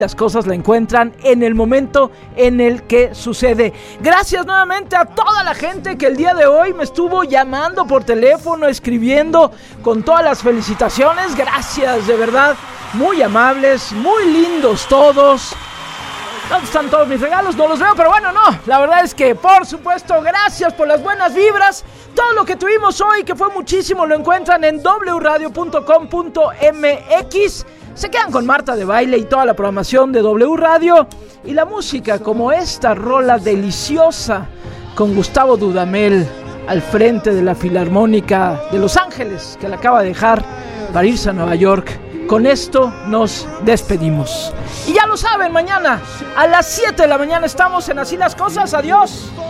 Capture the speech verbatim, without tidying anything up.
Las cosas la encuentran en el momento en el que sucede. Gracias nuevamente a toda la gente que el día de hoy me estuvo llamando por teléfono, escribiendo con todas las felicitaciones. Gracias, de verdad, muy amables, muy lindos todos. ¿Dónde están todos mis regalos? No los veo, pero bueno, no. La verdad es que, por supuesto, gracias por las buenas vibras. Todo lo que tuvimos hoy, que fue muchísimo, lo encuentran en doble u radio punto com punto m x. Se quedan con Marta de Baile y toda la programación de W Radio y la música, como esta rola deliciosa con Gustavo Dudamel al frente de la Filarmónica de Los Ángeles, que la acaba de dejar para irse a Nueva York. Con esto nos despedimos. Y ya lo saben, mañana a las siete de la mañana estamos en Así las Cosas. Adiós.